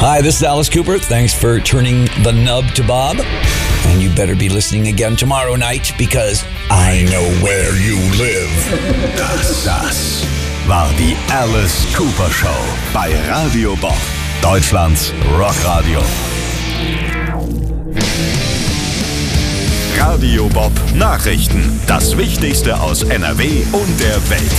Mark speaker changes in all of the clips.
Speaker 1: Hi, this is Alice Cooper. Thanks for turning the nub to Bob. And you better be listening again tomorrow night because I know where you live.
Speaker 2: Das war die Alice Cooper Show bei Radio Bob, Deutschlands Rockradio. Radio Bob Nachrichten. Das Wichtigste aus NRW und der Welt.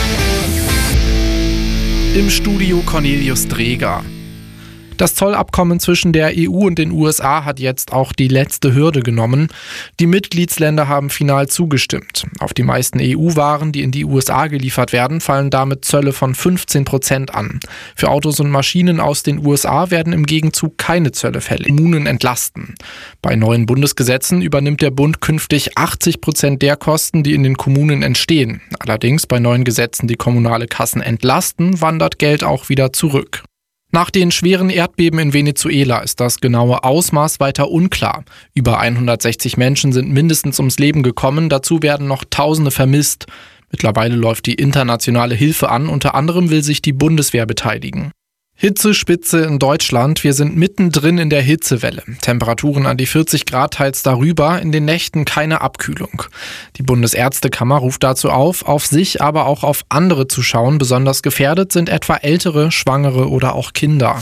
Speaker 3: Im Studio Cornelius Dreger. Das Zollabkommen zwischen der EU und den USA hat jetzt auch die letzte Hürde genommen. Die Mitgliedsländer haben final zugestimmt. Auf die meisten EU-Waren, die in die USA geliefert werden, fallen damit Zölle von 15% an. Für Autos und Maschinen aus den USA werden im Gegenzug keine Zölle fällig. Kommunen entlasten. Bei neuen Bundesgesetzen übernimmt der Bund künftig 80% der Kosten, die in den Kommunen entstehen. Allerdings bei neuen Gesetzen, die kommunale Kassen entlasten, wandert Geld auch wieder zurück. Nach den schweren Erdbeben in Venezuela ist das genaue Ausmaß weiter unklar. Über 160 Menschen sind mindestens ums Leben gekommen, dazu werden noch Tausende vermisst. Mittlerweile läuft die internationale Hilfe an, unter anderem will sich die Bundeswehr beteiligen. Hitzespitze in Deutschland, wir sind mittendrin in der Hitzewelle. Temperaturen an die 40 Grad, teils darüber, in den Nächten keine Abkühlung. Die Bundesärztekammer ruft dazu auf sich, aber auch auf andere zu schauen. Besonders gefährdet sind etwa Ältere, Schwangere oder auch Kinder.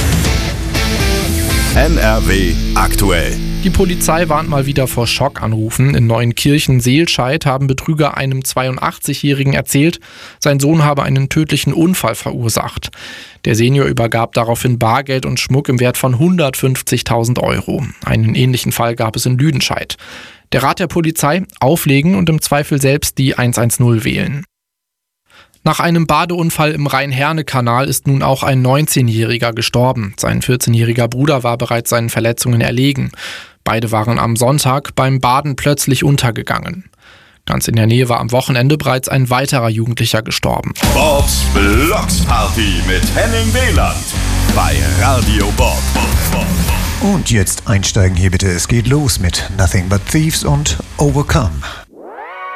Speaker 2: NRW aktuell.
Speaker 3: Die Polizei warnt mal wieder vor Schockanrufen. In Neuenkirchen-Seelscheid haben Betrüger einem 82-Jährigen erzählt, sein Sohn habe einen tödlichen Unfall verursacht. Der Senior übergab daraufhin Bargeld und Schmuck im Wert von 150.000 Euro. Einen ähnlichen Fall gab es in Lüdenscheid. Der Rat der Polizei: auflegen und im Zweifel selbst die 110 wählen. Nach einem Badeunfall im Rhein-Herne-Kanal ist nun auch ein 19-Jähriger gestorben. Sein 14-jähriger Bruder war bereits seinen Verletzungen erlegen. Beide waren am Sonntag beim Baden plötzlich untergegangen. Ganz in der Nähe war am Wochenende bereits ein weiterer Jugendlicher gestorben.
Speaker 2: Bobs Blocksparty mit Henning Wieland bei Radio Bob.
Speaker 4: Und jetzt einsteigen hier bitte. Es geht los mit Nothing But Thieves und Overcome.